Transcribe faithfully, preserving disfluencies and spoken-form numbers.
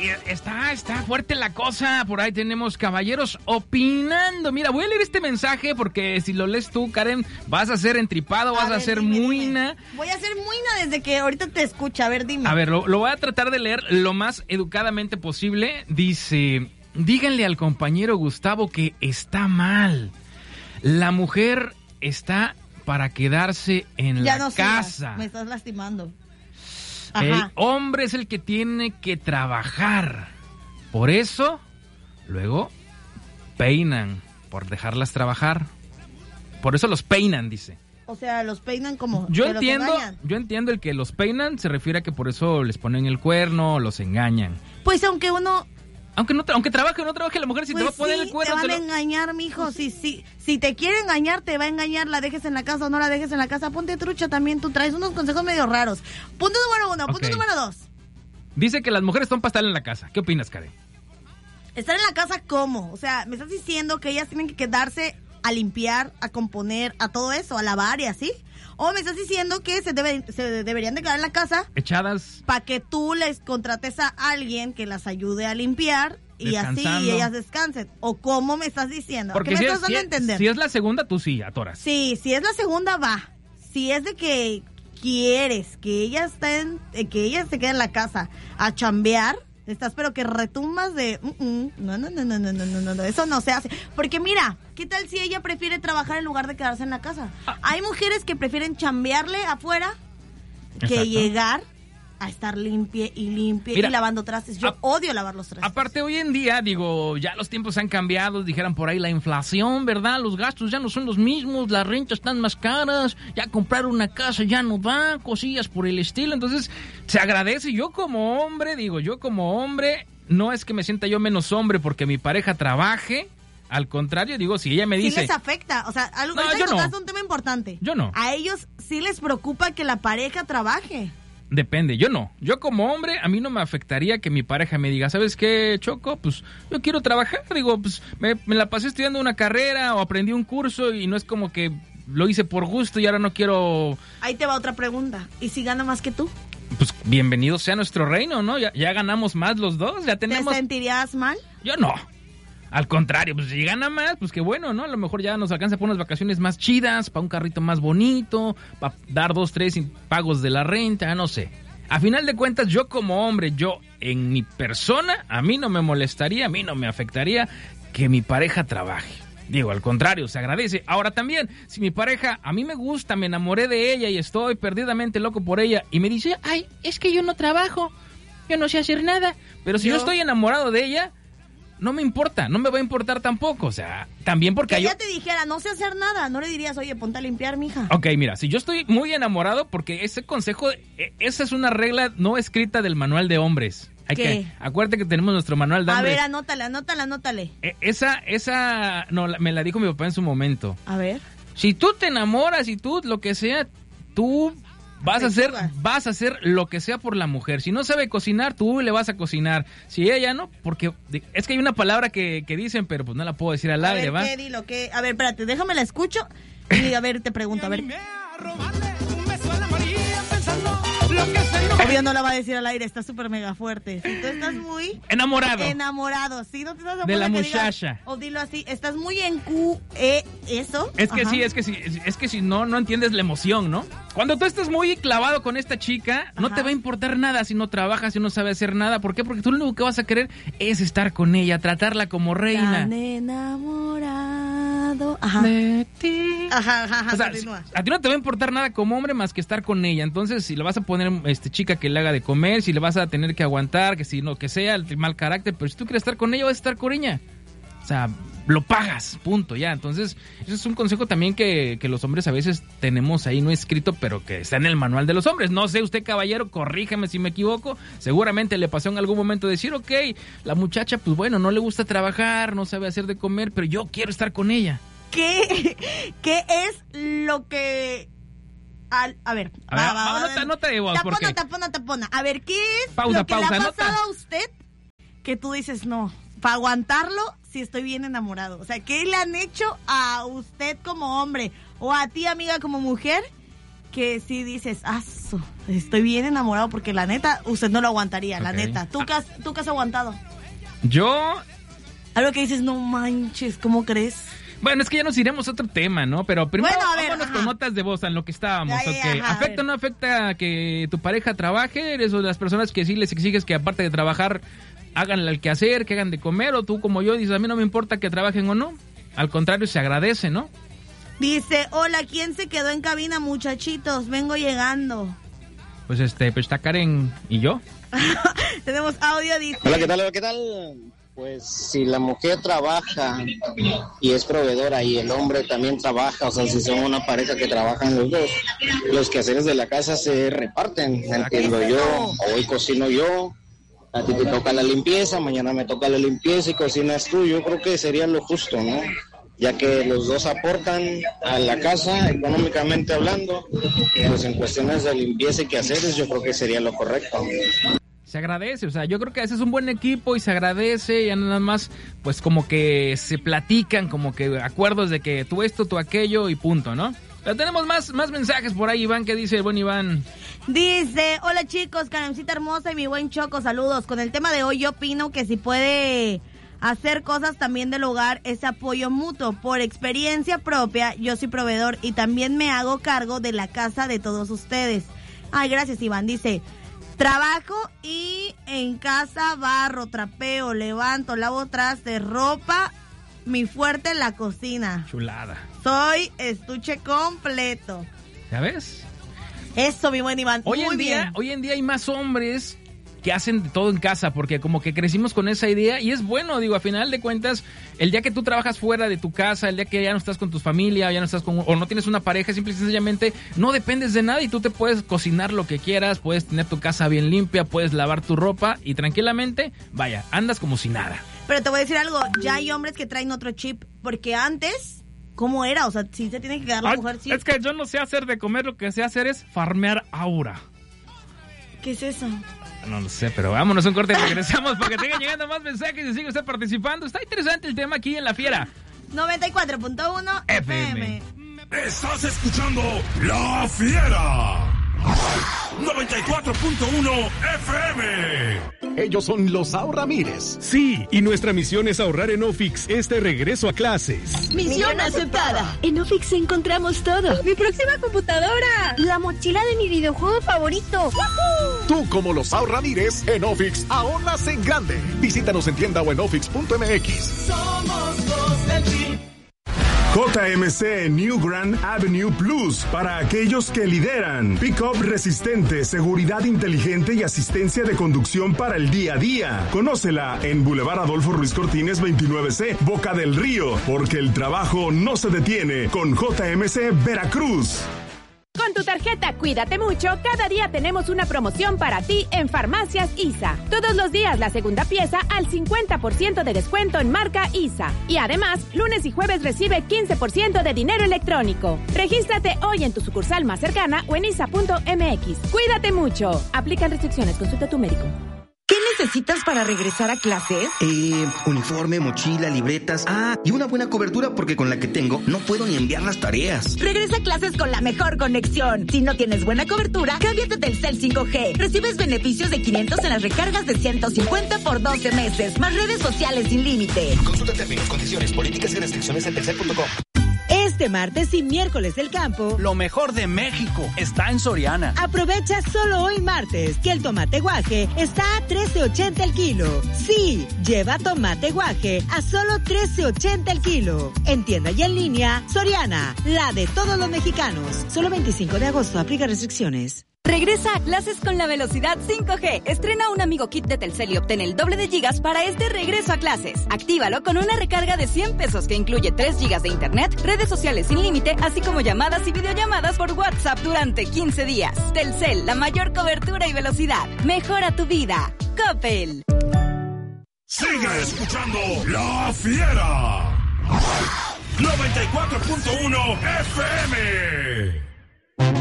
está, está fuerte la cosa. Por ahí tenemos caballeros opinando. Mira, voy a leer este mensaje porque si lo lees tú, Karen, vas a ser entripado, vas a, ver, a ser dime, muina. Dime. Voy a ser muina desde que ahorita te escucha. A ver, dime. A ver, lo, lo voy a tratar de leer lo más educadamente posible. Dice, díganle al compañero Gustavo que está mal. La mujer está para quedarse en ya la no casa. Sigas, me estás lastimando. Ajá. El hombre es el que tiene que trabajar. Por eso, luego, peinan por dejarlas trabajar. Por eso los peinan, dice. O sea, los peinan como... Yo entiendo, yo entiendo el que los peinan se refiere a que por eso les ponen el cuerno, los engañan. Pues aunque uno... Aunque no aunque trabaje o no trabaje, la mujer si pues te va a poner sí, el cuerno... te van te a lo... engañar, mijo. Si, si, si te quiere engañar, te va a engañar. La dejes en la casa o no la dejes en la casa. Ponte trucha también. Tú traes unos consejos medio raros. Punto número uno. Punto okay. número dos. Dice que las mujeres son para estar en la casa. ¿Qué opinas, Karen? ¿Estar en la casa cómo? O sea, me estás diciendo que ellas tienen que quedarse a limpiar, a componer, a todo eso, a lavar y así. O me estás diciendo que se, debe, se deberían de quedar en la casa... echadas... para que tú les contrates a alguien que las ayude a limpiar... y así y ellas descansen. ¿O cómo me estás diciendo? Porque ¿Qué si me es, estás dando si a entender? Es, si es la segunda, tú sí, atoras. Sí, si es la segunda, va. Si es de que quieres que ellas estén, que ellas se queden en la casa a chambear, estás pero que retumbas de... Uh -uh, no, no, no, no, no, no, no, no, eso no se hace. Porque mira, ¿qué tal si ella prefiere trabajar en lugar de quedarse en la casa? Ah. Hay mujeres que prefieren chambearle afuera que Exacto. llegar... a estar limpie y limpie Mira, y lavando trastes. Yo a, odio lavar los trastes. Aparte, hoy en día, digo, ya los tiempos han cambiado, dijeran por ahí la inflación, ¿verdad? Los gastos ya no son los mismos, las rentas están más caras, ya comprar una casa ya no va, cosillas por el estilo. Entonces, se agradece. Yo como hombre, digo, yo como hombre, no es que me sienta yo menos hombre porque mi pareja trabaje. Al contrario, digo, si ella me dice... Sí les afecta, o sea, algo, no, ahorita yo encontraste no. un tema importante. Yo no. A ellos sí les preocupa que la pareja trabaje. Depende, yo no. Yo como hombre, a mí no me afectaría que mi pareja me diga, ¿sabes qué, Choco? Pues yo quiero trabajar. Digo, pues me, me la pasé estudiando una carrera o aprendí un curso y no es como que lo hice por gusto y ahora no quiero... Ahí te va otra pregunta. ¿Y si gana más que tú? Pues bienvenido sea nuestro reino, ¿no? Ya, ya ganamos más los dos, ya tenemos... ¿Te sentirías mal? Yo no. Al contrario, pues si gana más, pues qué bueno, ¿no? A lo mejor ya nos alcanza por unas vacaciones más chidas, para un carrito más bonito, para dar dos, tres pagos de la renta, no sé. A final de cuentas, yo como hombre, yo en mi persona, a mí no me molestaría, a mí no me afectaría que mi pareja trabaje. Digo, al contrario, se agradece. Ahora también, si mi pareja, a mí me gusta, me enamoré de ella y estoy perdidamente loco por ella, y me dice, ay, es que yo no trabajo, yo no sé hacer nada, pero si yo, yo estoy enamorado de ella... no me importa, no me va a importar tampoco, o sea, también porque... Que ella yo... te dijera, no sé hacer nada, no le dirías, oye, ponte a limpiar, mija. Ok, mira, si yo estoy muy enamorado, porque ese consejo, esa es una regla no escrita del manual de hombres. Hay ¿Qué? Que, acuérdate que tenemos nuestro manual de hombres. A ver, anótale, anótale, anótale. Eh, esa, esa, no, me la dijo mi papá en su momento. A ver. Si tú te enamoras y tú, lo que sea, tú... Vas a hacer, vas a hacer lo que sea por la mujer. Si no sabe cocinar, tú le vas a cocinar. Si ella no, porque es que hay una palabra que, que dicen, pero pues no la puedo decir al a aire, ver, ¿va? ¿qué? Dilo, ¿qué? A ver, espérate, déjame la escucho y a ver, te pregunto, a ver. Obvio no la va a decir al aire, está súper mega fuerte. Si tú estás muy... Enamorado. Enamorado, ¿sí? ¿No te estás de la muchacha. Digas, o dilo así, estás muy en Q, E, ¿eso? Es que Ajá. sí, es que sí, es que si no, no entiendes la emoción, ¿no? Cuando tú estás muy clavado con esta chica, no Ajá. te va a importar nada si no trabajas, si no sabe hacer nada. ¿Por qué? Porque tú lo único que vas a querer es estar con ella, tratarla como reina. Tan enamorado. Ajá. De ti. Ajá, ajá, ajá. O sea, a ti no te va a importar nada como hombre más que estar con ella. Entonces, si le vas a poner este chica que le haga de comer, si le vas a tener que aguantar, que si no, que sea el mal carácter, pero si tú quieres estar con ella, vas a estar con ella. O sea, lo pagas, punto, ya. Entonces, ese es un consejo también que, que los hombres a veces tenemos ahí no escrito, pero que está en el manual de los hombres. No sé, usted, caballero, corríjame si me equivoco. Seguramente le pasó en algún momento decir, ok, la muchacha, pues bueno, no le gusta trabajar, no sabe hacer de comer, pero yo quiero estar con ella. ¿Qué, qué es lo que... Al, a ver, a ver, va, va, va, nota, nota de voz, tapona, porque... tapona, tapona. A ver, ¿qué es pausa, lo que pausa, le ha nota. pasado a usted que tú dices, no, para aguantarlo si estoy bien enamorado? O sea, ¿qué le han hecho a usted como hombre o a ti, amiga, como mujer, que sí dices, ah, su, estoy bien enamorado, porque la neta, usted no lo aguantaría, la Okay. neta. ¿Tú qué has, tú qué has aguantado? Yo, Algo que dices, no manches, ¿cómo crees? bueno, es que ya nos iremos a otro tema, ¿no? Pero primero Bueno, a ver, vámonos ajá. con notas de voz en lo que estábamos. Ya, ya, Okay. ajá, a ¿Afecta ver. o no afecta que tu pareja trabaje? ¿Eres de las personas que sí les exiges que aparte de trabajar hagan el quehacer, que hagan de comer? O tú como yo dices, a mí no me importa que trabajen o no. Al contrario, se agradece, ¿no? Dice, hola, ¿quién se quedó en cabina, muchachitos? Vengo llegando. Pues este, pues está Karen y yo. Tenemos audio, dice. Hola, ¿qué tal? Hola, ¿qué tal? Pues si la mujer trabaja y es proveedora y el hombre también trabaja, o sea, si son una pareja que trabajan los dos, los quehaceres de la casa se reparten, entiendo yo. Hoy cocino yo, a ti te toca la limpieza, mañana me toca la limpieza y cocinas tú. Yo creo que sería lo justo, ¿no? Ya que los dos aportan a la casa, económicamente hablando, pues en cuestiones de limpieza y quehaceres yo creo que sería lo correcto. Se agradece, o sea, yo creo que ese es un buen equipo y se agradece, ya nada más, pues como que se platican, como que acuerdos de que tú esto, tú aquello y punto, ¿no? Pero tenemos más, más mensajes por ahí, Iván, ¿qué dice el buen Iván? Dice, hola chicos, Karencita hermosa y mi buen Choco, saludos. Con el tema de hoy yo opino que si puede hacer cosas también del hogar es apoyo mutuo. Por experiencia propia, yo soy proveedor y también me hago cargo de la casa de todos ustedes. Ay, gracias Iván, dice... Trabajo y en casa barro, trapeo, levanto, lavo trastes, ropa, mi fuerte en la cocina. Chulada. Soy estuche completo. ¿Ya ves? Eso, mi buen Iván. Hoy Muy en día, bien. hoy en día hay más hombres que hacen de todo en casa, porque como que crecimos con esa idea y es bueno, digo, a final de cuentas, el día que tú trabajas fuera de tu casa, el día que ya no estás con tu familia, ya no estás con, o no tienes una pareja, simple y sencillamente no dependes de nada y tú te puedes cocinar lo que quieras, puedes tener tu casa bien limpia, puedes lavar tu ropa y tranquilamente, vaya, andas como si nada. Pero te voy a decir algo, ya hay hombres que traen otro chip, porque antes, ¿cómo era? O sea, sí se tiene que quedar la mujer, sí. Es que yo no sé hacer de comer, lo que sé hacer es farmear aura. ¿Qué es eso? No lo sé, pero vámonos un corte y regresamos porque sigan llegando más mensajes y sigue usted participando. Está interesante el tema aquí en La Fiera. noventa y cuatro punto uno F M. Estás escuchando La Fiera. noventa y cuatro punto uno F M. Ellos son los Ahorra Ramírez. Sí, y nuestra misión es ahorrar en Ofix este regreso a clases. Misión aceptada. En Ofix encontramos todo. Mi próxima computadora. La mochila de mi videojuego favorito. Tú, como los Ahorra Ramírez, en Ofix ahorras en grande. Visítanos en tienda o en ofix punto m x. Somos dos del G. J M C New Grand Avenue Plus para aquellos que lideran. Pick-up resistente, seguridad inteligente y asistencia de conducción para el día a día. Conócela en Boulevard Adolfo Ruiz Cortines veintinueve C, Boca del Río, porque el trabajo no se detiene con J M C Veracruz. Con tu tarjeta Cuídate Mucho, cada día tenemos una promoción para ti en Farmacias I S A. Todos los días la segunda pieza al cincuenta por ciento de descuento en marca I S A. Y además, lunes y jueves recibe quince por ciento de dinero electrónico. Regístrate hoy en tu sucursal más cercana o en I S A punto m x. Cuídate Mucho. Aplican restricciones. Consulta a tu médico. ¿Qué necesitas para regresar a clases? Eh, uniforme, mochila, libretas. Ah, y una buena cobertura porque con la que tengo no puedo ni enviar las tareas. Regresa a clases con la mejor conexión. Si no tienes buena cobertura, cámbiate a Telcel cinco G. Recibes beneficios de quinientos en las recargas de ciento cincuenta por doce meses, más redes sociales sin límite. Consulta términos, condiciones, políticas y restricciones en telcel punto com. Este martes y miércoles del campo, lo mejor de México está en Soriana. Aprovecha solo hoy martes que el tomate guaje está a trece ochenta el kilo. Sí, lleva tomate guaje a solo trece ochenta el kilo. En tienda y en línea, Soriana, la de todos los mexicanos. Solo veinticinco de agosto, aplica restricciones. Regresa a clases con la velocidad cinco G. Estrena un Amigo Kit de Telcel y obtén el doble de gigas para este regreso a clases. Actívalo con una recarga de cien pesos que incluye tres gigas de internet, redes sociales sin límite, así como llamadas y videollamadas por WhatsApp durante quince días. Telcel, la mayor cobertura y velocidad. Mejora tu vida. Coppel. Sigue escuchando La Fiera. noventa y cuatro punto uno F M.